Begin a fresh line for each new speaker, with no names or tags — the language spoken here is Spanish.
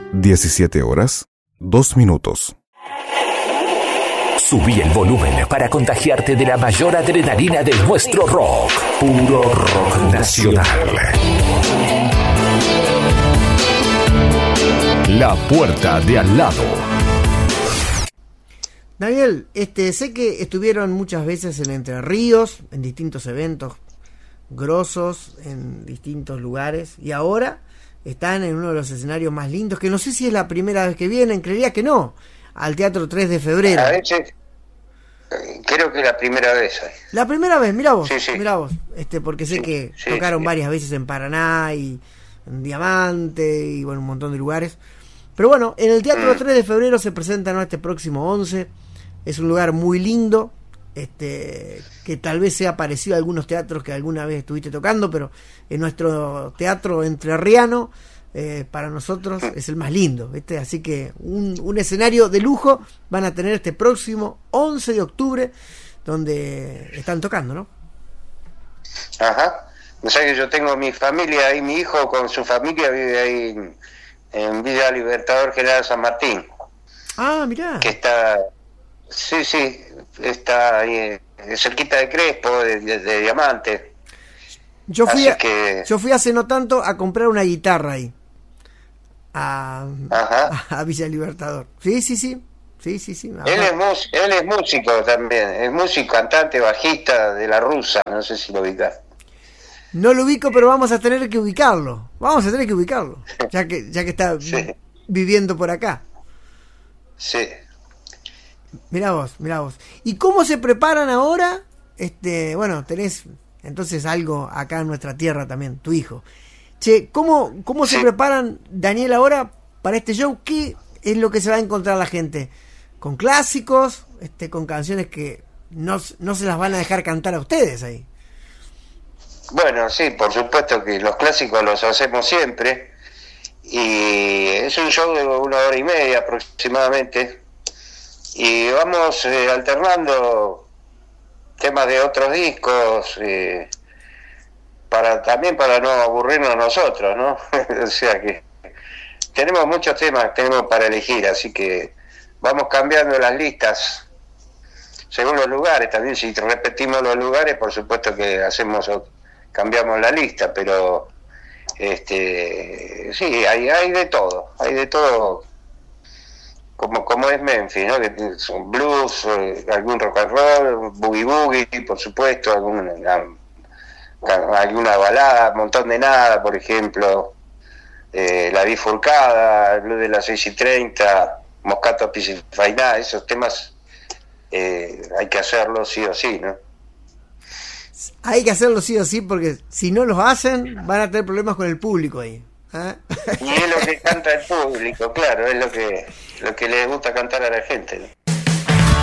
17 horas, 2 minutos.
Subí el volumen para contagiarte de la mayor adrenalina de nuestro rock. Puro rock nacional. La puerta de al lado.
Daniel, sé que estuvieron muchas veces en Entre Ríos, en distintos eventos grosos, en distintos lugares, y ahora están en uno de los escenarios más lindos, que no sé si es la primera vez que vienen, creería que no, al Teatro 3 de Febrero.
A veces, creo que es la primera vez.
La primera vez, mirá vos,
Sí.
mirá vos, porque sé que tocaron varias veces en Paraná y en Diamante y bueno, un montón de lugares. Pero bueno, en el Teatro 3 de Febrero se presentan este próximo 11. Es un lugar muy lindo, que tal vez sea parecido a algunos teatros que alguna vez estuviste tocando, pero en nuestro teatro entrerriano, para nosotros es el más lindo, ¿viste? Así que un escenario de lujo van a tener este próximo 11 de octubre, donde están tocando, ¿no?
Ajá. O sea que yo tengo mi familia ahí, mi hijo con su familia vive ahí en Villa Libertador General San Martín.
Ah, mirá.
Que está... Sí, está ahí cerquita de Crespo, de Diamante.
Yo fui hace no tanto a comprar una guitarra ahí a Villa Libertador. Sí.
Él es músico también, es músico, cantante, bajista de La Rusa, no sé si lo ubicás.
No lo ubico, pero vamos a tener que ubicarlo. Ya que está viviendo por acá.
Sí.
Mirá vos. ¿Y cómo se preparan ahora? Bueno, tenés entonces algo acá en nuestra tierra también, tu hijo. Che, ¿cómo se preparan, Daniel, ahora para este show? ¿Qué es lo que se va a encontrar la gente? ¿Con clásicos? ¿Con canciones que no se las van a dejar cantar a ustedes ahí?
Bueno, sí, por supuesto que los clásicos los hacemos siempre. Y es un show de 1 hora y media aproximadamente. Y vamos alternando temas de otros discos, también para no aburrirnos nosotros, ¿no? O sea que tenemos muchos temas para elegir, así que vamos cambiando las listas según los lugares. También si repetimos los lugares, por supuesto que cambiamos la lista, pero sí, hay de todo, como es Memphis, ¿no? Que son blues, algún rock and roll, boogie boogie, por supuesto, alguna balada, un montón de nada, por ejemplo, La Bifurcada, el blues de las 6:30, Moscato Piscifainá, esos temas hay que hacerlo sí o sí, ¿no?
Hay que hacerlo sí o sí, porque si no los hacen van a tener problemas con el público ahí.
Y es lo que canta el público, claro, es lo que les gusta cantar a la gente, ¿no?